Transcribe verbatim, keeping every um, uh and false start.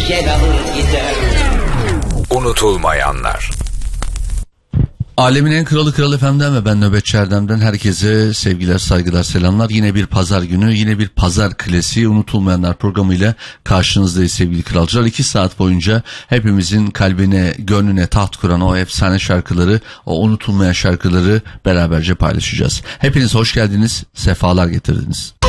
çiçek alır gider. Unutulmayanlar. Alemin en kralı Kral F M'den ve ben Nöbetçi Erdem'den herkese sevgiler, saygılar, selamlar. Yine bir pazar günü, yine bir pazar klasiği Unutulmayanlar programıyla karşınızdayız sevgili kralcılar. İki saat boyunca hepimizin kalbine, gönlüne taht kuran o efsane şarkıları, o unutulmayan şarkıları beraberce paylaşacağız. Hepiniz hoş geldiniz, sefalar getirdiniz.